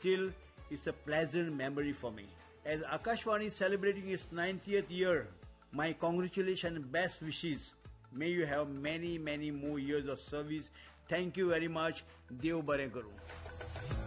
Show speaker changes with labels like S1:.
S1: still, it's a pleasant memory for me. As Akashvani is celebrating its 90th year, my congratulations and best wishes. May you have many more years of service. Thank you very much. Dev Bare Karu.